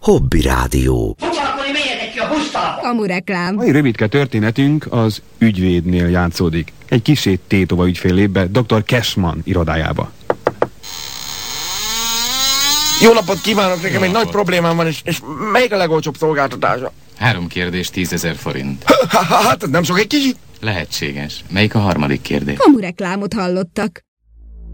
Hobby Rádió. Foglalkozni melyetek ki a busztába! Kamureklám. Mai rövidke történetünk az ügyvédnél játszódik. Egy kisét tétova ügyfél lép be Dr. Cashman irodájába. Jó napot kívánok, nekem egy nagy problémám van, és melyik a legolcsóbb szolgáltatása? 3 kérdés, 10 000 forint. Hát ez nem sok egy kicsit? Lehetséges. Melyik a harmadik kérdés? Kamureklámot hallottak.